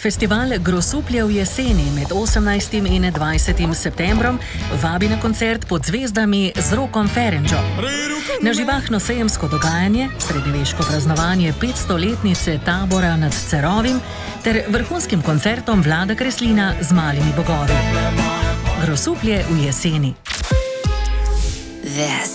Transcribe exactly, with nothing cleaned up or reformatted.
Festival Grosuplje v jeseni med osemnajstim in dvajsetim septembrom vabi na koncert Pod zvezdami z Rokom Ferenčo. Na živahno sejemsko dogajanje, srednjeveško praznovanje petstoletnice tabora nad Cerovim ter vrhunskim koncertom Vlada Kreslina z Malimi bogovi. Grosuplje v jeseni.